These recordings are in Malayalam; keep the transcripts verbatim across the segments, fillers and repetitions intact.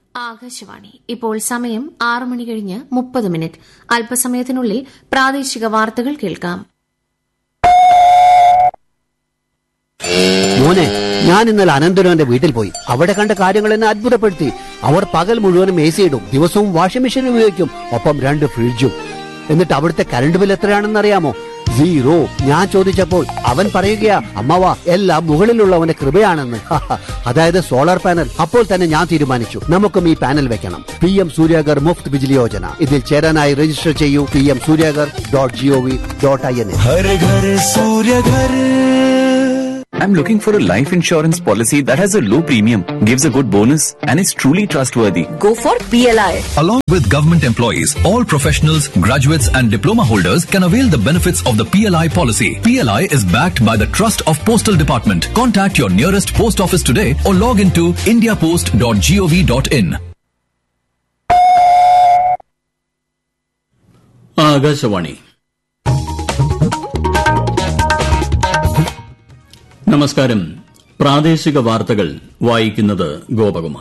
ആകാശവാണി. ഇപ്പോൾ സമയം ആറ് മണി കഴിഞ്ഞ് മുപ്പത് മിനിറ്റ്. അല്പസമയത്തിനുള്ളിൽ പ്രാദേശിക വാർത്തകൾ കേൾക്കാം. മോനെ, ഞാൻ ഇന്നലെ അനന്തരവന്റെ വീട്ടിൽ പോയി. അവിടെ കണ്ട കാര്യങ്ങൾ എന്നെ അത്ഭുതപ്പെടുത്തി. അവർ പകൽ മുഴുവനും എ സി ഇടും, ദിവസവും വാഷിംഗ് മെഷീൻ ഉപയോഗിക്കും, ഒപ്പം രണ്ട് ഫ്രിഡ്ജും. എന്നിട്ട് അവിടുത്തെ കറണ്ട് ബിൽ എത്രയാണെന്ന് അറിയാമോ? സീറോ. ഞാൻ ചോദിച്ചപ്പോൾ അവൻ പറയുകയാ, അമ്മവാ എല്ലാം മുകളിലുള്ളവന്റെ കൃപയാണെന്ന്. അതായത് സോളാർ പാനൽ. അപ്പോൾ തന്നെ ഞാൻ തീരുമാനിച്ചു, നമുക്കും ഈ പാനൽ വെക്കണം. P M Suryaghar Muft Bijli Yojana. ഇതിൽ ചേരാനായി രജിസ്റ്റർ ചെയ്യൂ P M Suryaghar dot G O V dot I N. I'm looking for a life insurance policy that has a low premium, gives a good bonus, and is truly trustworthy. Go for P L I. Along with government employees, all professionals, graduates and diploma holders can avail the benefits of the P L I policy. P L I is backed by the Trust of Postal Department. Contact your nearest post office today or log into india post dot gov dot in. Akashvani. നമസ്കാരം. പ്രാദേശിക വാർത്തകൾ വായിക്കുന്നത് ഗോപകുമാർ.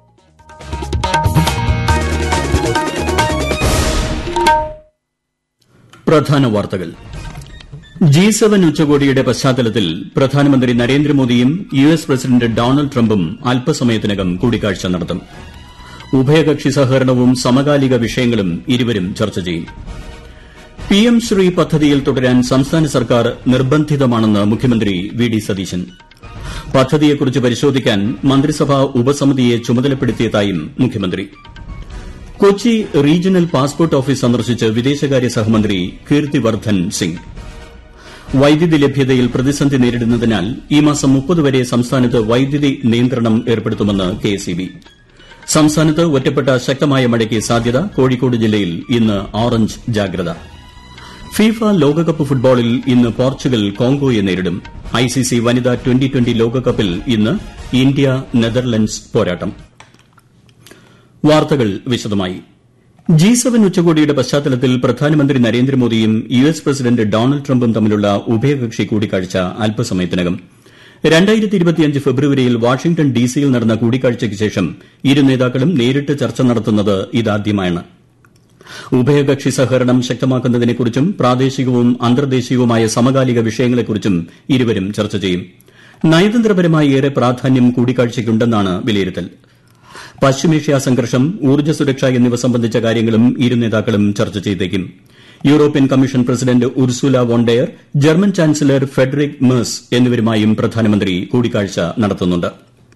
പ്രധാന വാർത്തകൾ. ജി സെവൻ ഉച്ചകോടിയുടെ പശ്ചാത്തലത്തിൽ പ്രധാനമന്ത്രി നരേന്ദ്രമോദിയും യു എസ് പ്രസിഡന്റ് ഡൊണാൾഡ് ട്രംപും അല്പസമയത്തിനകം കൂടിക്കാഴ്ച നടത്തും. ഉഭയകക്ഷി സഹകരണവും സമകാലിക വിഷയങ്ങളും ഇരുവരും ചർച്ച ചെയ്യും. പി എം ശ്രീ പദ്ധതിയിൽ തുടരാൻ സംസ്ഥാന സർക്കാർ നിർബന്ധിതമാണെന്ന് മുഖ്യമന്ത്രി വി ഡി സതീശൻ. പദ്ധതിയെക്കുറിച്ച് പരിശോധിക്കാൻ മന്ത്രിസഭാ ഉപസമിതിയെ ചുമതലപ്പെടുത്തിയതായും മുഖ്യമന്ത്രി. കൊച്ചി റീജിയണൽ പാസ്പോർട്ട് ഓഫീസ് സന്ദർശിച്ച് വിദേശകാര്യ സഹമന്ത്രി കീർത്തിവർദ്ധൻ സിംഗ്. വൈദ്യുതി ലഭ്യതയിൽ പ്രതിസന്ധി നേരിടുന്നതിനാൽ ഈ മാസം മുപ്പത് വരെ സംസ്ഥാനത്ത് വൈദ്യുതി നിയന്ത്രണം ഏർപ്പെടുത്തുമെന്ന് കെ എസ് ഇ ബി. സംസ്ഥാനത്ത് ഒറ്റപ്പെട്ട ശക്തമായ മഴയ്ക്ക് സാധ്യത. കോഴിക്കോട് ജില്ലയിൽ ഇന്ന് ഓറഞ്ച് ജാഗ്രത. ഫിഫ ലോകകപ്പ് ഫുട്ബോളിൽ ഇന്ന് പോർച്ചുഗൽ കോങ്കോയെ നേരിടും. ഐ സി സി വനിതാ ട്വന്റി ട്വന്റി ലോകകപ്പിൽ ഇന്ന് ഇന്ത്യ നെതർലൻഡ്സ് പോരാട്ടം. വാർത്തകൾ വിശദമായി. ജി സെവൻ ഉച്ചകോടിയുടെ പശ്ചാത്തലത്തിൽ പ്രധാനമന്ത്രി നരേന്ദ്രമോദിയും യു എസ് പ്രസിഡന്റ് ഡൊണാൾഡ് ട്രംപും തമ്മിലുള്ള ഉഭയകക്ഷി കൂടിക്കാഴ്ച അല്പസമയത്തിനകം. ഫെബ്രുവരിയിൽ വാഷിംഗ്ടൺ ഡിസിയിൽ നടന്ന കൂടിക്കാഴ്ചയ്ക്ക് ശേഷം ഇരു നേതാക്കളും നേരിട്ട് ചർച്ച നടത്തുന്നത് ഇതാദ്യമാണ്. ഉഭയകക്ഷി സഹകരണം ശക്തമാക്കുന്നതിനെക്കുറിച്ചും പ്രാദേശികവും അന്തർദേശീയവുമായ സമകാലിക വിഷയങ്ങളെക്കുറിച്ചും ഇരുവരും ചർച്ച ചെയ്യും. നയതന്ത്രപരമായി ഏറെ പ്രാധാന്യം കൂടിക്കാഴ്ചയ്ക്കുണ്ടെന്നാണ് വിലയിരുത്തൽ. പശ്ചിമേഷ്യ സംഘർഷം, ഊർജ്ജ സുരക്ഷ എന്നിവ സംബന്ധിച്ച കാര്യങ്ങളും ഇരു നേതാക്കളും ചർച്ച ചെയ്തേക്കും. European commission president Ursula വോണ്ടയർ, German chancellor Federico Merz എന്നിവരുമായും പ്രധാനമന്ത്രി കൂടിക്കാഴ്ച നടത്തുന്നുണ്ട്.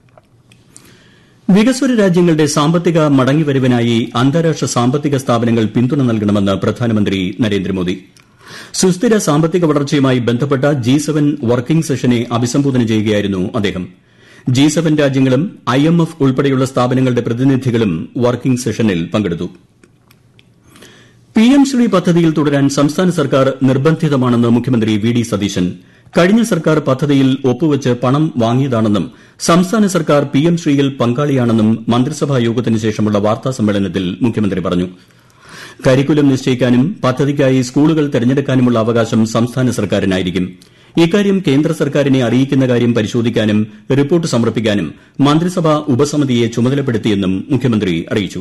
വികസ്വര രാജ്യങ്ങളുടെ സാമ്പത്തിക മടങ്ങിവരവിനായി അന്താരാഷ്ട്ര സാമ്പത്തിക സ്ഥാപനങ്ങൾ പിന്തുണ നൽകണമെന്ന് പ്രധാനമന്ത്രി നരേന്ദ്രമോദി. സുസ്ഥിര സാമ്പത്തിക വളർച്ചയുമായി ബന്ധപ്പെട്ട ജി സെവൻ വർക്കിംഗ് സെഷനെ അഭിസംബോധന ചെയ്യുകയായിരുന്നു അദ്ദേഹം. ജി സെവൻ രാജ്യങ്ങളും ഐ എം എഫ് ഉൾപ്പെടെയുള്ള സ്ഥാപനങ്ങളുടെ പ്രതിനിധികളും വർക്കിംഗ് സെഷനിൽ പങ്കെടുത്തു. പി എം ശ്രീ പദ്ധതിയിൽ തുടരാൻ സംസ്ഥാന സർക്കാർ നിർബന്ധിതമാണെന്ന് മുഖ്യമന്ത്രി വി ഡി സതീശൻ. കഴിഞ്ഞ സർക്കാർ പദ്ധതിയിൽ ഒപ്പുവച്ച് പണം വാങ്ങിയതാണെന്നും സംസ്ഥാന സർക്കാർ പി എം ശ്രീയിൽ പങ്കാളിയാണെന്നും മന്ത്രിസഭാ യോഗത്തിന് ശേഷമുള്ള വാർത്താ സമ്മേളനത്തിൽ മുഖ്യമന്ത്രി പറഞ്ഞു. കരിക്കുലം നിശ്ചയിക്കാനും പദ്ധതിക്കായി സ്കൂളുകൾ തെരഞ്ഞെടുക്കാനുമുള്ള അവകാശം സംസ്ഥാന സർക്കാരിനായിരിക്കും. ഇക്കാര്യം കേന്ദ്ര സർക്കാരിനെ അറിയിക്കുന്ന കാര്യം പരിശോധിക്കാനും റിപ്പോർട്ട് സമർപ്പിക്കാനും മന്ത്രിസഭാ ഉപസമിതിയെ ചുമതലപ്പെടുത്തിയെന്നും മുഖ്യമന്ത്രി അറിയിച്ചു.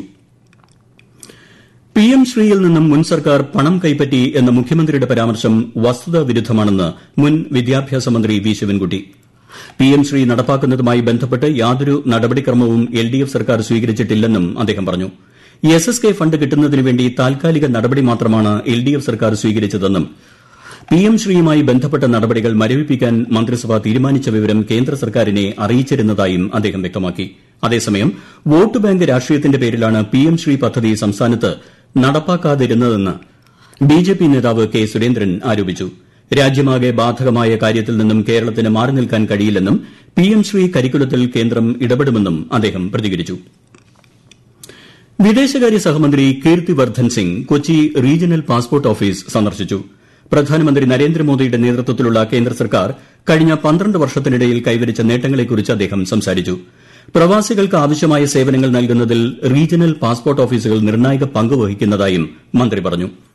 പി എം ശ്രീയിൽ നിന്നും മുൻ സർക്കാർ പണം കൈപ്പറ്റി എന്ന മുഖ്യമന്ത്രിയുടെ പരാമർശം വസ്തുതാ വിരുദ്ധമാണെന്ന് മുൻ വിദ്യാഭ്യാസ മന്ത്രി V Sivankutty. P M Shri നടപ്പാക്കുന്നതുമായി ബന്ധപ്പെട്ട് യാതൊരു നടപടിക്രമവും എൽ ഡി എഫ് സർക്കാർ സ്വീകരിച്ചിട്ടില്ലെന്നും അദ്ദേഹം പറഞ്ഞു. എസ് എസ് കെ ഫണ്ട് കിട്ടുന്നതിനുവേണ്ടി താൽക്കാലിക നടപടി മാത്രമാണ് എൽ ഡി എഫ് സർക്കാർ സ്വീകരിച്ചതെന്നും പി എം ശ്രീയുമായി ബന്ധപ്പെട്ട നടപടികൾ മരവിപ്പിക്കാൻ മന്ത്രിസഭ തീരുമാനിച്ച വിവരം കേന്ദ്ര സർക്കാരിനെ അറിയിച്ചിരുന്നതായും അദ്ദേഹം വ്യക്തമാക്കി. അതേസമയം വോട്ട് ബാങ്ക് രാഷ്ട്രീയത്തിന്റെ പേരിലാണ് പി എം ശ്രീ പദ്ധതി സംസ്ഥാനത്ത് നടപ്പാക്കാതിരുന്നതെന്ന് ബി ജെ പി നേതാവ് കെ സുരേന്ദ്രൻ ആരോപിച്ചു. രാജ്യമാകെ ബാധകമായ കാര്യത്തിൽ നിന്നും കേരളത്തിന് മാറി നിൽക്കാൻ കഴിയില്ലെന്നും പി എം ശ്രീ കരിക്കുലത്തിൽ കേന്ദ്രം ഇടപെടുമെന്നും അദ്ദേഹം പ്രതികരിച്ചു. വിദേശകാര്യ സഹമന്ത്രി Kirti Vardhan Singh Kochi regional passport office സന്ദർശിച്ചു. പ്രധാനമന്ത്രി നരേന്ദ്രമോദിയുടെ നേതൃത്വത്തിലുള്ള കേന്ദ്ര സർക്കാർ കഴിഞ്ഞ പന്ത്രണ്ട് വർഷത്തിനിടയിൽ കൈവരിച്ച നേട്ടങ്ങളെക്കുറിച്ച് അദ്ദേഹം സംസാരിച്ചു. പ്രവാസികൾക്ക് ആവശ്യമായ സേവനങ്ങൾ നൽകുന്നതിൽ റീജിയണൽ പാസ്പോർട്ട് ഓഫീസുകൾ നിർണായക പങ്ക് വഹിക്കുന്നതായും മന്ത്രി പറഞ്ഞു.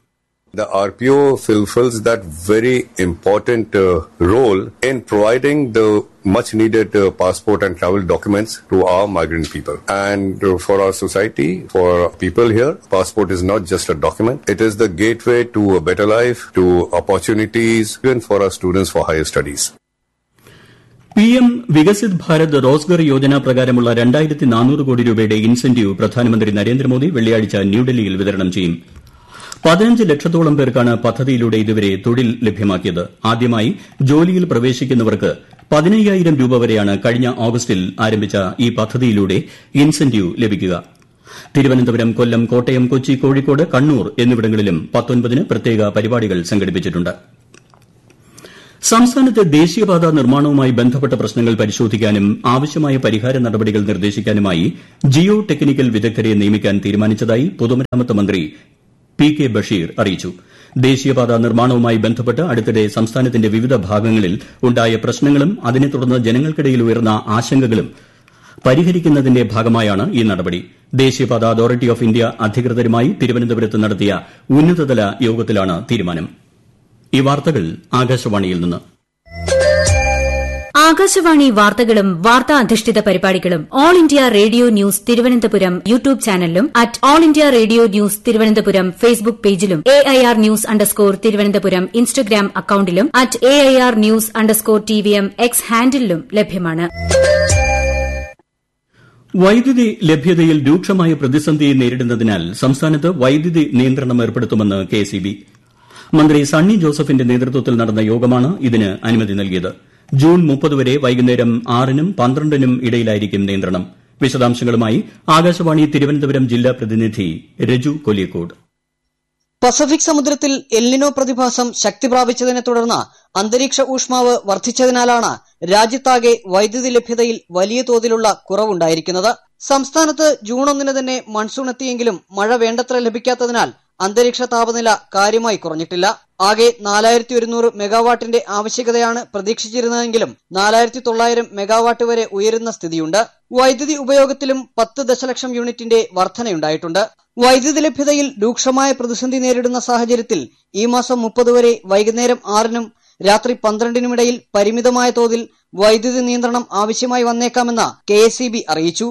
The R P O fulfills that very important uh, role in providing the much needed uh, passport and travel documents to our migrant people. And uh, for our society, for people here, passport is not just a document. It is the gateway to a better life, to opportunities, even for our students for higher studies. P M Viksit Bharat Rozgar Yojana പ്രകാരമുള്ള രണ്ടായിരത്തി നാനൂറ് കോടി രൂപയുടെ ഇൻസെന്റീവ് പ്രധാനമന്ത്രി നരേന്ദ്രമോദി വെള്ളിയാഴ്ച ന്യൂഡൽഹിയിൽ വിതരണം ചെയ്യും. പതിനഞ്ച് ലക്ഷത്തോളം പേർക്കാണ് പദ്ധതിയിലൂടെ ഇതുവരെ തൊഴിൽ ലഭ്യമാക്കിയത്. ആദ്യമായി ജോലിയിൽ പ്രവേശിക്കുന്നവർക്ക് പതിനയ്യായിരം രൂപ വരെയാണ് കഴിഞ്ഞ ഓഗസ്റ്റിൽ ആരംഭിച്ച ഈ പദ്ധതിയിലൂടെ ഇൻസെന്റീവ് ലഭിക്കുക. തിരുവനന്തപുരം, കൊല്ലം, കോട്ടയം, കൊച്ചി, കോഴിക്കോട്, കണ്ണൂർ എന്നിവിടങ്ങളിലും പത്തൊൻപതിന് പ്രത്യേക പരിപാടികൾ സംഘടിപ്പിച്ചിട്ടുണ്ട്. സംസ്ഥാനത്ത് ദേശീയപാത നിർമ്മാണവുമായി ബന്ധപ്പെട്ട പ്രശ്നങ്ങൾ പരിശോധിക്കാനും ആവശ്യമായ പരിഹാര നടപടികൾ നിർദ്ദേശിക്കാനുമായി ജിയോ ടെക്നിക്കൽ വിദഗ്ധരെ നിയമിക്കാൻ തീരുമാനിച്ചതായി പൊതുമരാമത്ത് മന്ത്രി പി കെ ബഷീർ അറിയിച്ചു. ദേശീയപാത നിർമ്മാണവുമായി ബന്ധപ്പെട്ട് അടുത്തിടെ സംസ്ഥാനത്തിന്റെ വിവിധ ഭാഗങ്ങളിൽ ഉണ്ടായ പ്രശ്നങ്ങളും അതിനെ തുടർന്ന് ജനങ്ങൾക്കിടയിൽ ഉയർന്ന ആശങ്കകളും പരിഹരിക്കുന്നതിന്റെ ഭാഗമായാണ് ഈ നടപടി. ദേശീയപാത അതോറിറ്റി ഓഫ് ഇന്ത്യ അധികൃതരുമായി തിരുവനന്തപുരത്ത് നടത്തിയ ഉന്നതതല യോഗത്തിലാണ് തീരുമാനം. ഈ വാർത്തകൾ ആകാശവാണിയിൽ നിന്ന്. ആകാശവാണി വാർത്തകളും വാർത്താ അധിഷ്ഠിത പരിപാടികളും all India radio news Thiruvananthapuram YouTube ചാനലിലും at all India radio news Thiruvananthapuram Facebook പേജിലും A I R news underscore Thiruvananthapuram Instagram അക്കൌണ്ടിലും at A I R news underscore T V M X ഹാൻഡിലും ലഭ്യമാണ്. വൈദ്യുതി ലഭ്യതയിൽ രൂക്ഷമായ പ്രതിസന്ധി നേരിടുന്നതിനാൽ സംസ്ഥാനത്ത് വൈദ്യുതി നിയന്ത്രണം ഏർപ്പെടുത്തുമെന്ന് കെ എസ് ഇ ബി. മന്ത്രി സണ്ണി ജോസഫിന്റെ നേതൃത്വത്തിൽ നടന്ന യോഗമാണ് ഇതിന് അനുമതി നൽകിയത്. ജൂൺ മുപ്പത് വരെ വൈകുന്നേരം ആറിനും പന്ത്രണ്ടിനും ഇടയിലായിരിക്കും നിയന്ത്രണം. വിശദാംശങ്ങളുമായി ആകാശവാണി തിരുവനന്തപുരം ജില്ലാ പ്രതിനിധി രജു കൊല്ലിക്കോട്. പസഫിക് സമുദ്രത്തിൽ എൽനിനോ പ്രതിഭാസം ശക്തി പ്രാപിച്ചതിനെ തുടർന്ന് അന്തരീക്ഷ ഊഷ്മാവ് വർദ്ധിച്ചതിനാലാണ് രാജ്യത്താകെ വൈദ്യുതി ലഭ്യതയിൽ വലിയ തോതിലുള്ള കുറവുണ്ടായിരിക്കുന്നത്. സംസ്ഥാനത്ത് ജൂൺ ഒന്നിന് തന്നെ മൺസൂൺ എത്തിയെങ്കിലും മഴ വേണ്ടത്ര ലഭിക്കാത്തതിനാൽ അന്തരീക്ഷ താപനില കാര്യമായി കുറഞ്ഞിട്ടില്ല. ആകെ നാലായിരത്തി ഒരുന്നൂറ് മെഗാവാട്ടിന്റെ ആവശ്യകതയാണ് പ്രതീക്ഷിച്ചിരുന്നതെങ്കിലും നാലായിരത്തി തൊള്ളായിരം മെഗാവാട്ട് വരെ ഉയരുന്ന സ്ഥിതിയുണ്ട്. വൈദ്യുതി ഉപയോഗത്തിലും പത്ത് ദശലക്ഷം യൂണിറ്റിന്റെ വർധനയുണ്ടായിട്ടുണ്ട്. വൈദ്യുതി ലഭ്യതയിൽ രൂക്ഷമായ പ്രതിസന്ധി നേരിടുന്ന സാഹചര്യത്തിൽ ഈ മാസം മുപ്പത് വരെ വൈകുന്നേരം ആറിനും രാത്രി പന്ത്രണ്ടിനുമിടയിൽ പരിമിതമായ തോതിൽ വൈദ്യുതി നിയന്ത്രണം ആവശ്യമായി വന്നേക്കാമെന്ന് കെ എസ് ഇ ബി അറിയിച്ചു.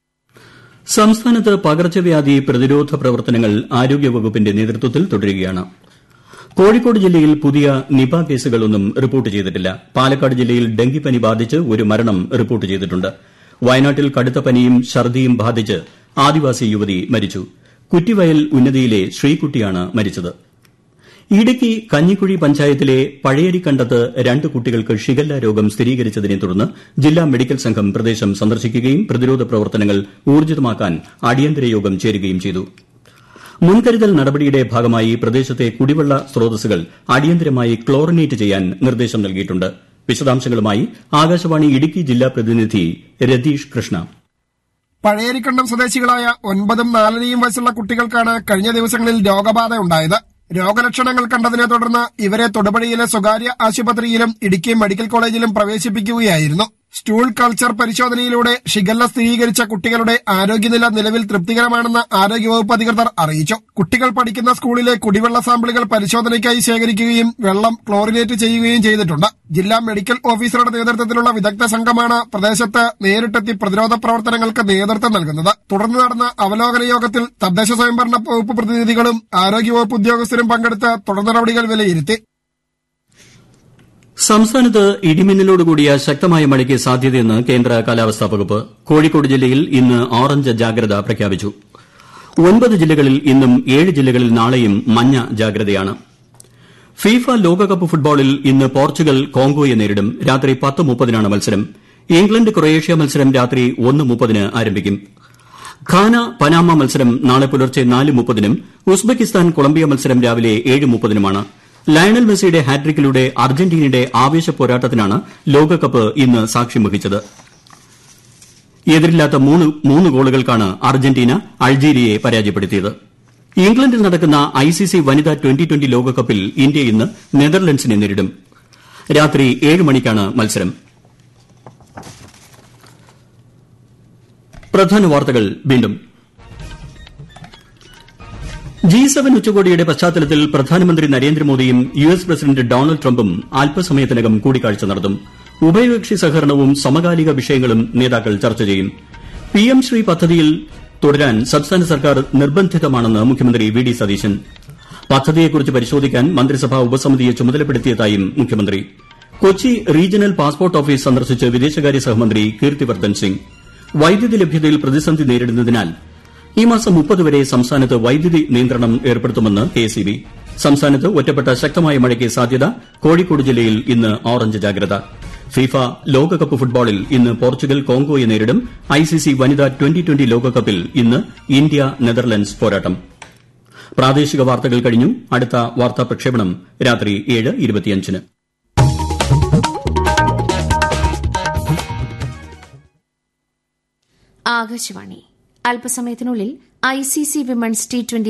സംസ്ഥാനത്ത് പകർച്ചവ്യാധി പ്രതിരോധ പ്രവർത്തനങ്ങൾ ആരോഗ്യവകുപ്പിന്റെ നേതൃത്വത്തിൽ തുടരുകയാണ്. കോഴിക്കോട് ജില്ലയിൽ പുതിയ നിപ കേസുകളൊന്നും റിപ്പോർട്ട് ചെയ്തിട്ടില്ല. പാലക്കാട് ജില്ലയിൽ ഡെങ്കിപ്പനി ബാധിച്ച് ഒരു മരണം റിപ്പോർട്ട് ചെയ്തിട്ടുണ്ട്. വയനാട്ടിൽ കടുത്ത പനിയും ഛർദിയും ബാധിച്ച് ആദിവാസി യുവതി മരിച്ചു. കുറ്റിവയൽ ഉന്നതിയിലെ ശ്രീകുട്ടിയാണ് മരിച്ചത്. ഇടുക്കി കഞ്ഞിക്കുഴി പഞ്ചായത്തിലെ പഴയരിക്കണ്ടത്ത് രണ്ട് കുട്ടികൾക്ക് ഷിഗല്ല രോഗം സ്ഥിരീകരിച്ചതിനെ തുടർന്ന് ജില്ലാ മെഡിക്കൽ സംഘം പ്രദേശം സന്ദർശിക്കുകയും പ്രതിരോധ പ്രവർത്തനങ്ങൾ ഊർജിതമാക്കാൻ അടിയന്തര യോഗം ചേരുകയും ചെയ്തു. മുൻകരുതൽ നടപടിയുടെ ഭാഗമായി പ്രദേശത്തെ കുടിവെള്ള സ്രോതസ്സുകൾ അടിയന്തരമായി ക്ലോറിനേറ്റ് ചെയ്യാൻ നിർദ്ദേശം നൽകിയിട്ടുണ്ട്. വിശദാംശങ്ങളുമായി ആകാശവാണി ഇടുക്കി ജില്ലാ പ്രതിനിധി രതീഷ് കൃഷ്ണ. പഴയരിക്കണ്ടം സ്വദേശികളായ ഒൻപതും നാലരയും വയസ്സുള്ള കുട്ടികൾക്കാണ് കഴിഞ്ഞ ദിവസങ്ങളിൽ രോഗബാധ ഉണ്ടായത്. രോഗലക്ഷണങ്ങൾ കണ്ടതിനെ തുടർന്ന് ഇവരെ തൊടുപുഴയിലെ സ്വകാര്യ ആശുപത്രിയിലും ഇടുക്കി മെഡിക്കൽ കോളേജിലും പ്രവേശിപ്പിക്കുകയായിരുന്നു. സ്റ്റൂൾ കൾച്ചർ പരിശോധനയിലൂടെ ഷിഗല്ല സ്ഥിരീകരിച്ച കുട്ടികളുടെ ആരോഗ്യനില നിലവിൽ തൃപ്തികരമാണെന്ന് ആരോഗ്യവകുപ്പ് അധികൃതർ അറിയിച്ചു. കുട്ടികൾ പഠിക്കുന്ന സ്കൂളിലെ കുടിവെള്ള സാമ്പിളുകൾ പരിശോധനയ്ക്കായി ശേഖരിക്കുകയും വെള്ളം ക്ലോറിനേറ്റ് ചെയ്യുകയും ചെയ്തിട്ടുണ്ട്. ജില്ലാ മെഡിക്കൽ ഓഫീസറുടെ നേതൃത്വത്തിലുള്ള വിദഗ്ധ സംഘമാണ് പ്രദേശത്ത് നേരിട്ടെത്തി പ്രതിരോധ പ്രവർത്തനങ്ങൾക്ക് നേതൃത്വം നൽകുന്നത്. തുടർന്ന് നടന്ന അവലോകന യോഗത്തിൽ തദ്ദേശ സ്വയംഭരണ വകുപ്പ് പ്രതിനിധികളും ആരോഗ്യവകുപ്പ് ഉദ്യോഗസ്ഥരും പങ്കെടുത്ത് തുടർ നടപടികൾ വിലയിരുത്തി. സംസ്ഥാനത്ത് ഇടിമിന്നലോടുകൂടിയ ശക്തമായ മഴയ്ക്ക് സാധ്യതയെന്ന് കേന്ദ്ര കാലാവസ്ഥാ വകുപ്പ്. കോഴിക്കോട് ജില്ലയിൽ ഇന്ന് ഓറഞ്ച് ജാഗ്രത പ്രഖ്യാപിച്ചു. ഒൻപത് ജില്ലകളിൽ ഇന്നും ഏഴ് ജില്ലകളിൽ നാളെയും മഞ്ഞ ജാഗ്രതയാണ്. ഫിഫ ലോകകപ്പ് ഫുട്ബോളിൽ ഇന്ന് പോർച്ചുഗൽ കോങ്കോയെ നേരിടും. രാത്രി പത്ത് മുപ്പതിനാണ് മത്സരം. ഇംഗ്ലണ്ട് ക്രൊയേഷ്യ മത്സരം രാത്രി ഒന്ന് മുപ്പതിന് ആരംഭിക്കും. ഘാന പനാമ മത്സരം നാളെ പുലർച്ചെ നാല് മുപ്പതിനും ഉസ്ബെക്കിസ്ഥാൻ കൊളംബിയ മത്സരം രാവിലെ ഏഴ് മുപ്പതിനുമാണ്. ലയണൽ മെസ്സിയുടെ ഹാട്രിക്കിലൂടെ അർജന്റീനയുടെ ആവേശ പോരാട്ടത്തിനാണ് ലോകകപ്പ് ഇന്ന് സാക്ഷ്യം വഹിച്ചത്. എതിരില്ലാത്ത മൂന്ന് ഗോളുകൾക്കാണ് അർജന്റീന അൾജീരിയയെ പരാജയപ്പെടുത്തിയത്. ഇംഗ്ലണ്ടിൽ നടക്കുന്ന ഐസിസി വനിതാ ട്വന്റി ട്വന്റി ലോകകപ്പിൽ ഇന്ത്യ ഇന്ന് നെതർലൻഡ്സിനെ നേരിടും. രാത്രി ഏഴ് മണിക്കാണ് മത്സരം. പ്രധാന വാർത്തകൾ വീണ്ടും. ജി സെവൻ ഉച്ചകോടിയുടെ പശ്ചാത്തലത്തിൽ പ്രധാനമന്ത്രി നരേന്ദ്രമോദിയും യു എസ് പ്രസിഡന്റ് ഡൊണാൾഡ് ട്രംപും അല്പസമയത്തിനകം കൂടിക്കാഴ്ച നടത്തും. ഉഭയകക്ഷി സഹകരണവും സമകാലിക വിഷയങ്ങളും നേതാക്കൾ ചർച്ച ചെയ്യും. പിഎം ശ്രീ പദ്ധതിയിൽ തുടരാൻ സംസ്ഥാന സർക്കാർ നിർബന്ധിതമാണെന്ന് മുഖ്യമന്ത്രി വി ഡി സതീശൻ. പദ്ധതിയെക്കുറിച്ച് പരിശോധിക്കാൻ മന്ത്രിസഭാ ഉപസമിതിയെ ചുമതലപ്പെടുത്തിയതായും മുഖ്യമന്ത്രി. കൊച്ചി റീജിയണൽ പാസ്പോർട്ട് ഓഫീസ് സന്ദർശിച്ച് വിദേശകാര്യ സഹമന്ത്രി കീർത്തിവർദ്ധൻ സിംഗ്. വൈദ്യുതി ലഭ്യതയിൽ പ്രതിസന്ധി നേരിടുന്നതിനാൽ ഈ മാസം മുപ്പത് വരെ സംസ്ഥാനത്ത് വൈദ്യുതി നിയന്ത്രണം ഏർപ്പെടുത്തുമെന്ന് കെ എസ് ഇ ബി. സംസ്ഥാനത്ത് ഒറ്റപ്പെട്ട ശക്തമായ മഴയ്ക്ക് സാധ്യത. കോഴിക്കോട് ജില്ലയിൽ ഇന്ന് ഓറഞ്ച് ജാഗ്രത. ഫിഫ ലോകകപ്പ് ഫുട്ബോളിൽ ഇന്ന് പോർച്ചുഗൽ കോങ്കോയെ നേരിടും. ഐസിസി വനിതാ ട്വന്റി ട്വന്റി ലോകകപ്പിൽ ഇന്ന് ഇന്ത്യ നെതർലൻഡ്സ് പോരാട്ടം. പ്രാദേശിക വാർത്തകൾ കഴിഞ്ഞു. അടുത്ത വാർത്താ പ്രക്ഷേപണം രാത്രി ഏഴ് ഇരുപത്തിയഞ്ചിന്. ആകാശവാണി. അല്പസമയത്തിനുള്ളിൽ ഐസിസി വിമൺസ് ടി ട്വന്റി